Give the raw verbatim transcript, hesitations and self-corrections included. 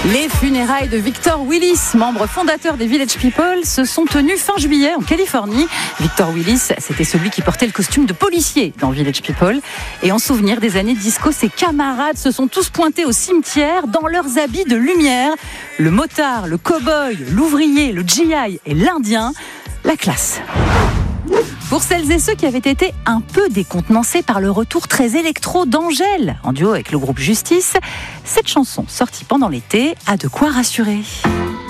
Les funérailles de Victor Willis, membre fondateur des Village People, se sont tenues fin juillet en Californie. Victor Willis, c'était celui qui portait le costume de policier dans Village People. Et en souvenir des années disco, ses camarades se sont tous pointés au cimetière dans leurs habits de lumière. Le motard, le cow-boy, l'ouvrier, le G I et l'Indien, la classe. Pour celles et ceux qui avaient été un peu décontenancés par le retour très électro d'Angèle, en duo avec le groupe Justice, cette chanson sortie pendant l'été a de quoi rassurer.